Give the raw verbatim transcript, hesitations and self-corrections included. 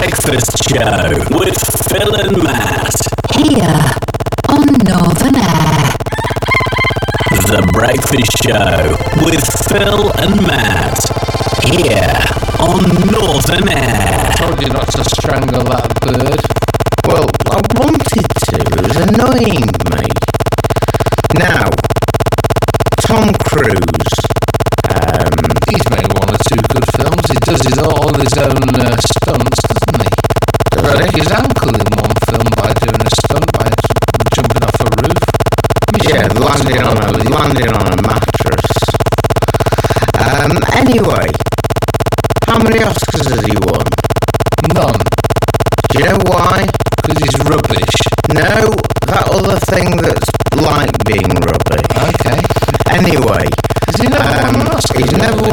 Breakfast Show with Phil and Matt. Here on Northern Air. The Breakfast Show with Phil and Matt. Here on Northern Air. I told you not to strangle that bird. Well, I wanted to. It was annoying me. Now, Tom Cruise. Um, He's made one or two good films. He does his all, all his own uh, stunts, doesn't he? Does Broke he? his ankle in one film by doing a stunt by jumping off a roof. Mission yeah, landing on a Impossible, landing on a mattress. Um, anyway, how many Oscars has he won? None, Do you know why? because he's rubbish. No, that other thing that's like being rubbish. Okay. Anyway, Has he never won um, an Oscar? he's never